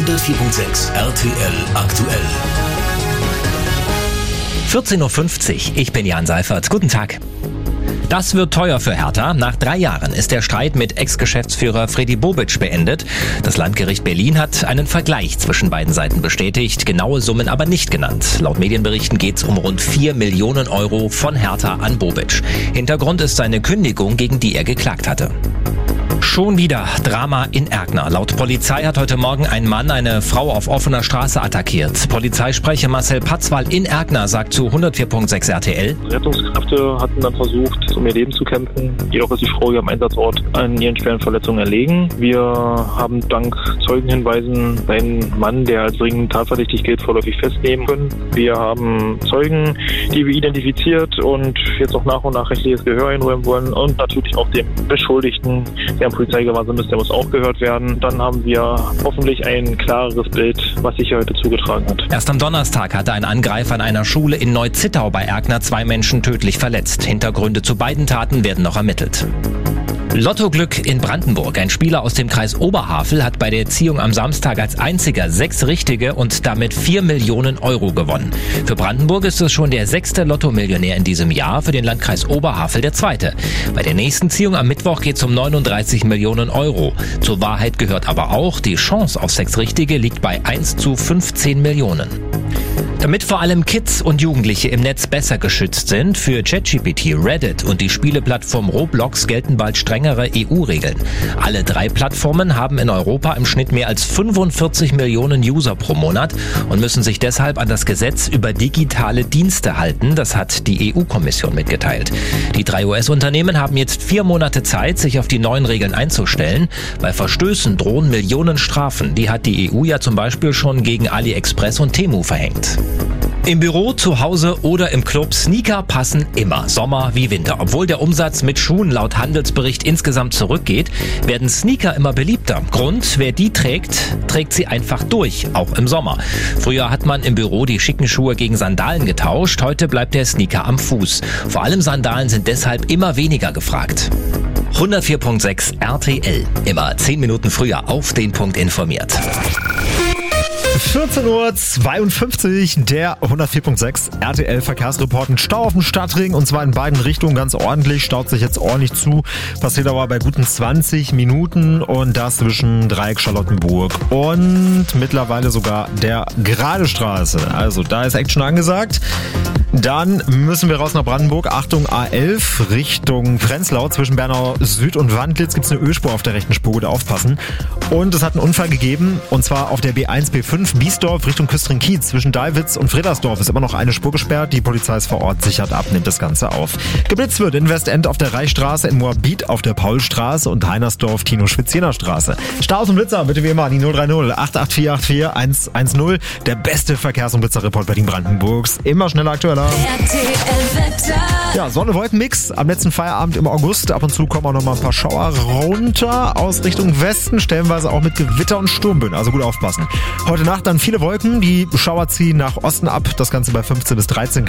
104.6 RTL aktuell. 14.50 Uhr, ich bin Jan Seifert. Guten Tag. Das wird teuer für Hertha. Nach 3 Jahren ist der Streit mit Ex-Geschäftsführer Fredi Bobic beendet. Das Landgericht Berlin hat einen Vergleich zwischen beiden Seiten bestätigt, genaue Summen aber nicht genannt. Laut Medienberichten geht es um rund 4 Millionen Euro von Hertha an Bobic. Hintergrund ist seine Kündigung, gegen die er geklagt hatte. Schon wieder Drama in Erkner. Laut Polizei hat heute Morgen ein Mann eine Frau auf offener Straße attackiert. Polizeisprecher Marcel Patzwal in Erkner sagt zu 104.6 RTL: Rettungskräfte hatten dann versucht, um ihr Leben zu kämpfen. Jedoch ist die Frau hier am Einsatzort an ihren schweren Verletzungen erlegen. Wir haben dank Zeugenhinweisen einen Mann, der als dringend tatverdächtig gilt, vorläufig festnehmen können. Wir haben Zeugen, die wir identifiziert und jetzt auch nach und nach rechtliches Gehör einräumen wollen, und natürlich auch dem Beschuldigten, der am Polizeigewahrsam ist, der muss auch gehört werden. Dann haben wir hoffentlich ein klareres Bild, was sich hier heute zugetragen hat. Erst am Donnerstag hatte ein Angreifer an einer Schule in Neu-Zittau bei Erkner 2 Menschen tödlich verletzt. Hintergründe zu beiden Taten werden noch ermittelt. Lottoglück in Brandenburg. Ein Spieler aus dem Kreis Oberhavel hat bei der Ziehung am Samstag als einziger 6 richtige und damit 4 Millionen Euro gewonnen. Für Brandenburg ist es schon der 6. Lottomillionär in diesem Jahr, für den Landkreis Oberhavel der 2. Bei der nächsten Ziehung am Mittwoch geht es um 39 Millionen Euro. Zur Wahrheit gehört aber auch, die Chance auf 6 richtige liegt bei 1 zu 15 Millionen. Damit vor allem Kids und Jugendliche im Netz besser geschützt sind, für ChatGPT, Reddit und die Spieleplattform Roblox gelten bald strengere EU-Regeln. Alle 3 Plattformen haben in Europa im Schnitt mehr als 45 Millionen User pro Monat und müssen sich deshalb an das Gesetz über digitale Dienste halten. Das hat die EU-Kommission mitgeteilt. Die 3 US-Unternehmen haben jetzt 4 Monate Zeit, sich auf die neuen Regeln einzustellen. Bei Verstößen drohen Millionen Strafen. Die hat die EU ja zum Beispiel schon gegen AliExpress und Temu verhängt. Im Büro, zu Hause oder im Club, Sneaker passen immer, Sommer wie Winter. Obwohl der Umsatz mit Schuhen laut Handelsbericht insgesamt zurückgeht, werden Sneaker immer beliebter. Grund, wer die trägt, trägt sie einfach durch, auch im Sommer. Früher hat man im Büro die schicken Schuhe gegen Sandalen getauscht, heute bleibt der Sneaker am Fuß. Vor allem Sandalen sind deshalb immer weniger gefragt. 104.6 RTL, immer 10 Minuten früher auf den Punkt informiert. 14.52 Uhr, der 104.6 RTL-Verkehrsreport. Ein Stau auf dem Stadtring, und zwar in beiden Richtungen ganz ordentlich. Staut sich jetzt ordentlich zu. Passiert aber bei guten 20 Minuten, und das zwischen Dreieck Charlottenburg und mittlerweile sogar der Geradestraße. Also da ist Action angesagt. Dann müssen wir raus nach Brandenburg. Achtung, A11 Richtung Prenzlau. Zwischen Bernau Süd und Wandlitz gibt es eine Ölspur auf der rechten Spur. Gut aufpassen. Und es hat einen Unfall gegeben, und zwar auf der B1, B5 Biesdorf Richtung Küstrin-Kiez. Zwischen Dalwitz und Fredersdorf ist immer noch eine Spur gesperrt. Die Polizei ist vor Ort, sichert ab, nimmt das Ganze auf. Geblitzt wird in Westend auf der Reichstraße, in Moabit auf der Paulstraße und Heinersdorf Tino-Schwitz-Jener Straße. Staus und Blitzer bitte wie immer an die 030 884 110. Der beste Verkehrs- und Blitzerreport Berlin-Brandenburgs. Immer schneller, aktueller. Ja, Sonne-Wolken-Mix. Am letzten Feierabend im August. Ab und zu kommen auch noch mal ein paar Schauer runter aus Richtung Westen. Stellenweise auch mit Gewitter und Sturmböen. Also gut aufpassen. Heute Nacht dann viele Wolken. Die Schauer ziehen nach Osten ab. Das Ganze bei 15 bis 13 Grad.